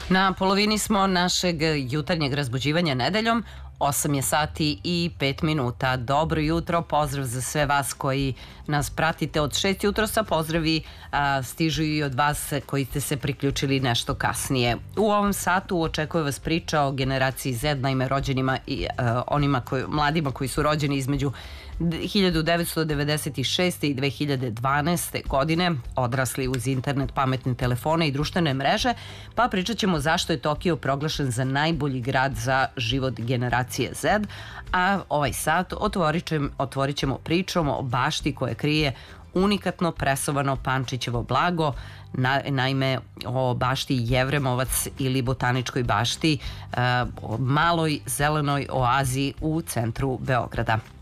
Na polovini smo našeg jutarnjeg razbuđivanja nedeljom. 8 je sati i 5 minuta. Dobro jutro, pozdrav za sve vas koji nas pratite od 6 jutrosa. Pozdravi stižu i od vas koji ste se priključili nešto kasnije. U ovom satu očekuje vas priča o generaciji Z, naime rođenima i mladima koji su rođeni između 1996. i 2012. godine, odrasli uz internet, pametne telefone i društvene mreže, pa pričat ćemo zašto je Tokio proglašen za najbolji grad za život generacije Z, a ovaj sat otvorit ćemo pričom o bašti koja krije unikatno presovano Pančićevo blago, naime o bašti Jevremovac ili botaničkoj bašti, maloj zelenoj oazi u centru Beograda.